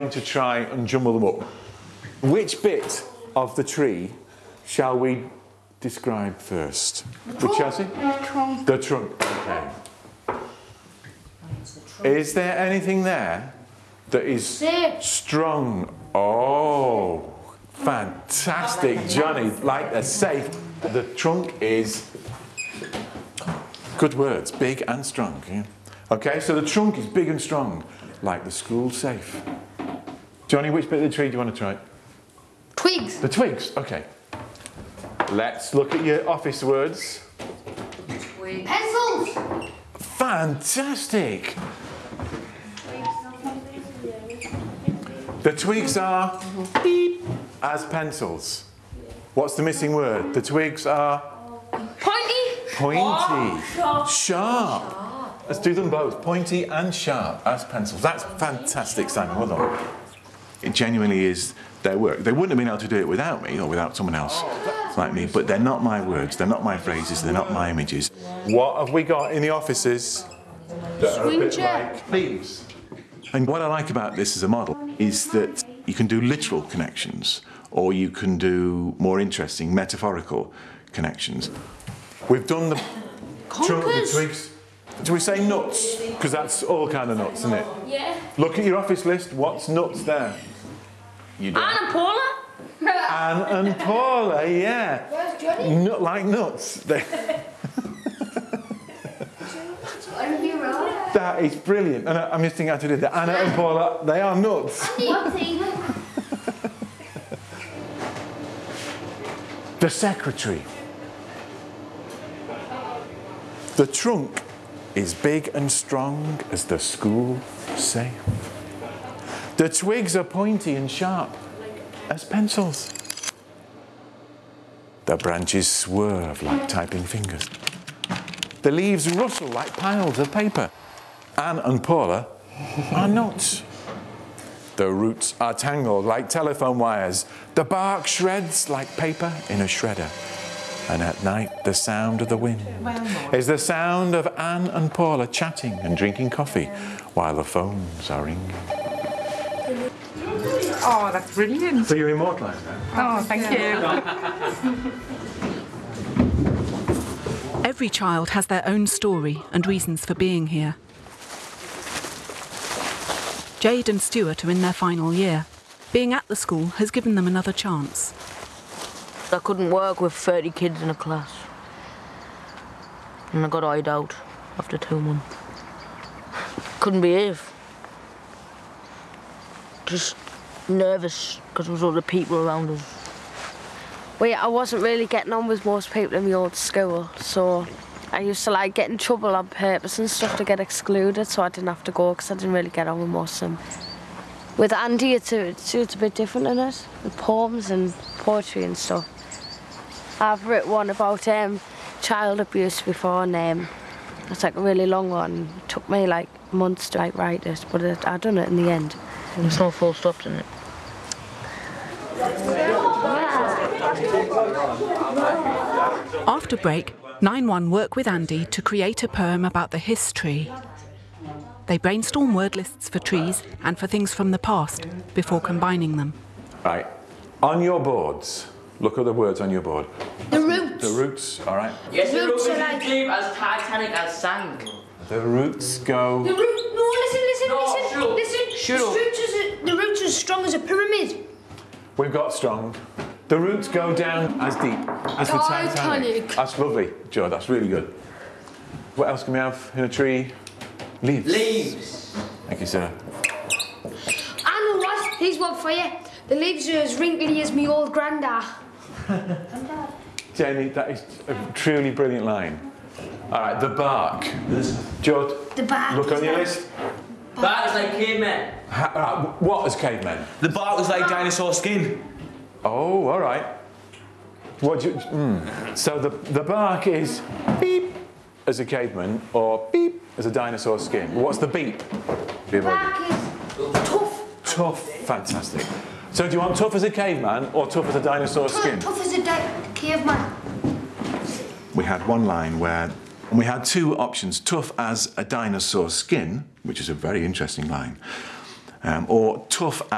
to try and jumble them up. Which bit of the tree shall we describe first? The Chelsea? The trunk. The trunk, okay. Is there anything there that is strong? Oh, fantastic, Johnny, like a safe. The trunk is, good words, big and strong. Yeah? Okay, so the trunk is big and strong, like the school safe. Johnny, which bit of the tree do you want to try? Twigs. The twigs, okay. Let's look at your office words. Twigs. Pencils. Fantastic. The twigs are beep as pencils. What's the missing word? The twigs are Pointy. pointy. Oh, Sharp. Let's do them both. Pointy and sharp as pencils. That's fantastic, Simon. Well done. It genuinely is their work. They wouldn't have been able to do it without me or without someone else like me, but they're not my words, they're not my phrases, they're not my images. What have we got in the offices that are a bit like leaves? And what I like about this as a model is that you can do literal connections or you can do more interesting metaphorical connections. We've done the trunk, the twigs. Do we say nuts? Because that's all kind of nuts, isn't it? Yeah. Look at your office list. What's nuts there? You don't. Anne and Paula. Anne and Paula, yeah. Where's Johnny? Like nuts. That is brilliant. And I'm just thinking how to do that. Anna and Paula, they are nuts. The secretary. The trunk is big and strong as the school safe. The twigs are pointy and sharp as pencils. The branches swerve like typing fingers. The leaves rustle like piles of paper. Anne and Paula are nuts. The roots are tangled like telephone wires. The bark shreds like paper in a shredder. And at night, the sound of the wind is the sound of Anne and Paula chatting and drinking coffee while the phones are ringing. Oh, that's brilliant. So you're immortalised now? Oh, thank you. Every child has their own story and reasons for being here. Jade and Stuart are in their final year. Being at the school has given them another chance. I couldn't work with 30 kids in a class. And I got eyed out after 2 months. Couldn't behave. Just nervous because there was other people around us. Well, yeah, I wasn't really getting on with most people in my old school, so I used to like get in trouble on purpose and stuff to get excluded, so I didn't have to go because I didn't really get on with most of them. With Andy, it's a bit different in it, with poems and poetry and stuff. I've written one about child abuse before, and it's like a really long one. It took me like months to like write it, but I done it in the end. There's no full stops in it. After break, 9-1 work with Andy to create a poem about the history. They brainstorm word lists for trees and for things from the past before combining them. Right, on your boards, look at the words on your board. The roots. The roots, all right. Yes, the roots are are like- deep as Titanic as sank. The roots go... The root. No, listen. No, Listen. Shut up. The roots are as strong as a pyramid. We've got strong. The roots go down as deep as the Titanic. Titanic. That's lovely, Joe, that's really good. What else can we have in a tree? Leaves. Leaves. Thank you, sir. I know what. Here's one for you. The leaves are as wrinkly as me old grandad. Jenny, that is a truly brilliant line. All right, the bark. Judd, The bark look is on your like- list. Bark is like cavemen. What is cavemen? The bark was like dinosaur skin. Oh, all right. What do you, So the bark is beep as a caveman or beep as a dinosaur skin. What's the beep? The bark is tough. Tough, fantastic. So do you want tough as a caveman or tough as a dinosaur skin? Tough as a caveman. We had one line where we had two options, tough as a dinosaur skin, which is a very interesting line, or tough